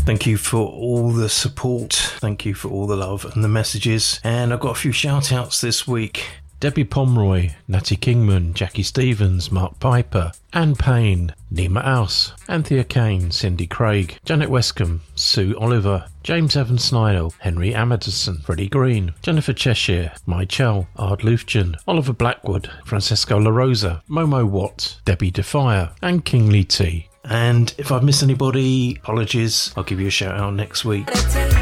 Thank you for all the support. Thank you for all the love and the messages. And I've got a few shout outs this week. Debbie Pomeroy, Natty Kingman, Jackie Stevens, Mark Piper, Anne Payne, Nima House, Anthea Kane, Cindy Craig, Janet Westcombe, Sue Oliver, James Evans Snidel, Henry Amerson, Freddie Green, Jennifer Cheshire, Mai Chell, Ard Lufjan, Oliver Blackwood, Francesco La Rosa, Momo Watt, Debbie Defier, and Kingly T. And if I've missed anybody, apologies, I'll give you a shout out next week.